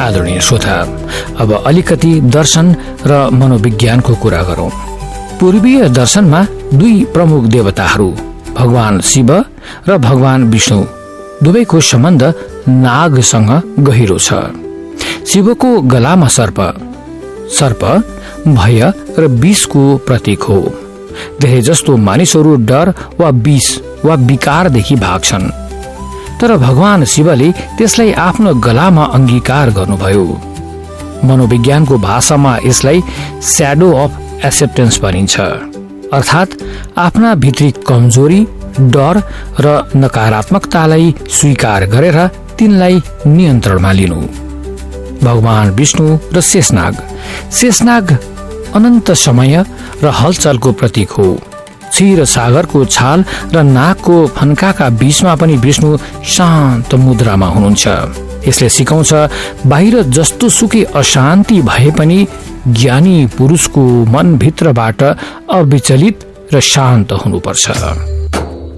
आदरणीय श्रोता, अब अलिकति दर्शन र मनोविज्ञानको कुरा गरौं। पूर्वीय दर्शनमा दुई प्रमुख देवताहरू भगवान शिव र भगवान विष्णु दुवैको सम्बन्ध नागसँग गहिरो छ। शिवको गलामा सर्प भय र विषको प्रतीक हो। धेरै जस्तो मानिसहरू डर वा विष वा विकारदेखि भाग्छन्, तर भगवान शिवले त्यसलाई आफ्नो गलामा अंगीकार गर्नुभयो। मनोविज्ञानको भाषामा यसलाई स्याडो अफ एक्सेप्टेन्स भनिन्छ, अर्थात् आफ्ना भित्री कमजोरी, डर र नकारात्मकतालाई स्वीकार गरेर तिनलाई नियन्त्रणमा लिनु। भगवान विष्णु र शेषनाग अनन्त समय र हलचलको प्रतीक हो। क्षीर सागरको छाल र नागको फन्काका बीचमा पनि विष्णु शान्त मुद्रामा हुनुहुन्छ। यसले सिकाउँछ बाहिर जस्तो सुकै अशान्ति भए पनि ज्ञानी पुरुषको मनभित्रबाट अविचलित र शान्त हुनुपर्छ।